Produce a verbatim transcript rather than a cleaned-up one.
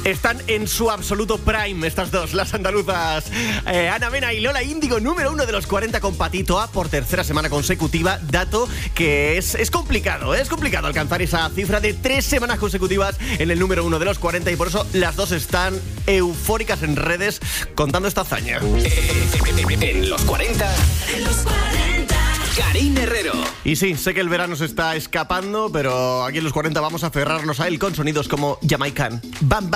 Están en su absoluto prime estas dos, las andaluzas. Eh, Ana Mena y Lola Índigo, número uno de los cuarenta con Patito A por tercera semana consecutiva. Dato que es, es complicado, es complicado alcanzar esa cifra de tres semanas consecutivas en el número uno de los cuarenta, y por eso las dos están eufóricas en redes contando esta hazaña. En los cuarenta. En los cuarenta. Karine Herrero. Y sí, sé que el verano se está escapando, pero aquí en los cuarenta vamos a aferrarnos a él con sonidos como Jamaican. Bam, bam.